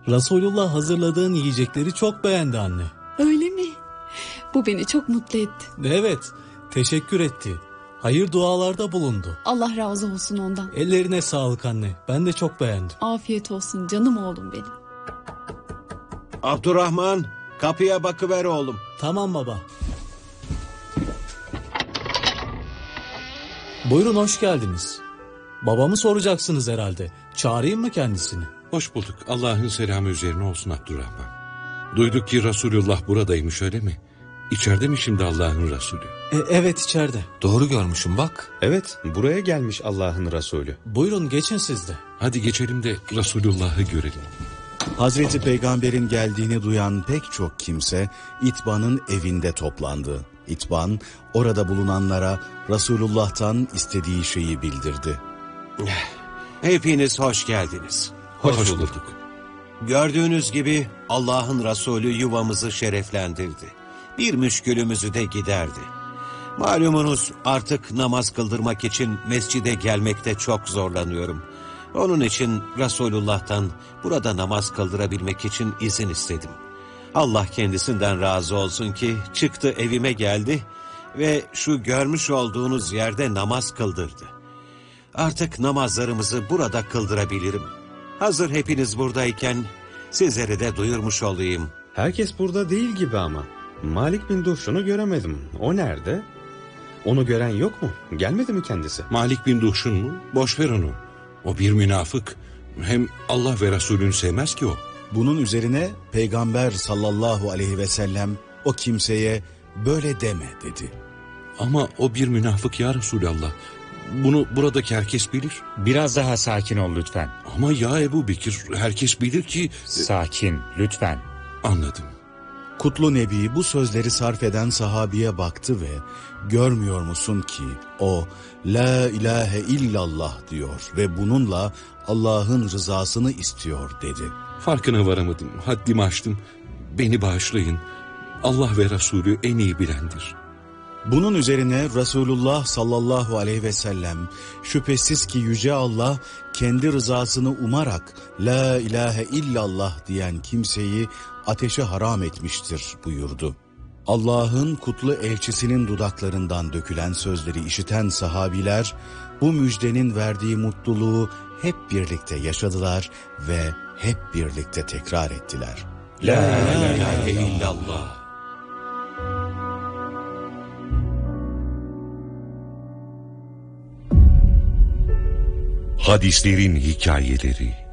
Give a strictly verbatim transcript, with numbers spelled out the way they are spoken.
Resulullah hazırladığın yiyecekleri çok beğendi anne. Öyle mi? Bu beni çok mutlu etti. Evet, teşekkür etti. Hayır dualarda bulundu. Allah razı olsun ondan. Ellerine sağlık anne. Ben de çok beğendim. Afiyet olsun canım oğlum benim. Abdurrahman, kapıya bakıver oğlum. Tamam baba. Buyurun, hoş geldiniz. Babamı soracaksınız herhalde. Çağırayım mı kendisini? Hoş bulduk. Allah'ın selamı üzerine olsun Abdurrahman. Duyduk ki Resulullah buradaymış, öyle mi? İçeride mi şimdi Allah'ın Resulü? E, evet, içeride. Doğru görmüşüm bak. Evet, buraya gelmiş Allah'ın Resulü. Buyurun, geçin siz de. Hadi geçelim de Resulullah'ı görelim. Hazreti Peygamber'in geldiğini duyan pek çok kimse İtban'ın evinde toplandı. İtban orada bulunanlara Resulullah'tan istediği şeyi bildirdi. Hepiniz hoş geldiniz. Hoş, hoş bulduk. Gördüğünüz gibi Allah'ın Resulü yuvamızı şereflendirdi. Bir müşkülümüzü de giderdi. Malumunuz artık namaz kıldırmak için mescide gelmekte çok zorlanıyorum. Onun için Resulullah'tan burada namaz kıldırabilmek için izin istedim. Allah kendisinden razı olsun ki çıktı, evime geldi ve şu görmüş olduğunuz yerde namaz kıldırdı. Artık namazlarımızı burada kıldırabilirim. Hazır hepiniz buradayken sizlere de duyurmuş olayım. Herkes burada değil gibi ama. Malik bin Duhşun'u göremedim. O nerede? Onu gören yok mu? Gelmedi mi kendisi? Malik bin Duhşun mu? Boş ver onu. O bir münafık. Hem Allah ve Resulünü sevmez ki o. Bunun üzerine Peygamber sallallahu aleyhi ve sellem o kimseye böyle deme dedi. Ama o bir münafık ya Resulallah. Bunu buradaki herkes bilir. Biraz daha sakin ol lütfen. Ama ya Ebu Bekir, herkes bilir ki... Sakin lütfen. Anladım. Kutlu Nebi bu sözleri sarf eden sahabiye baktı ve görmüyor musun ki o la ilahe illallah diyor ve bununla Allah'ın rızasını istiyor dedi. Farkına varamadım, haddimi aştım. Beni bağışlayın. Allah ve Resulü en iyi bilendir. Bunun üzerine Resulullah sallallahu aleyhi ve sellem şüphesiz ki Yüce Allah kendi rızasını umarak la ilahe illallah diyen kimseyi ateşe haram etmiştir buyurdu. Allah'ın kutlu elçisinin dudaklarından dökülen sözleri işiten sahabiler bu müjdenin verdiği mutluluğu hep birlikte yaşadılar ve hep birlikte tekrar ettiler. La ilahe illallah. Hadislerin hikayeleri.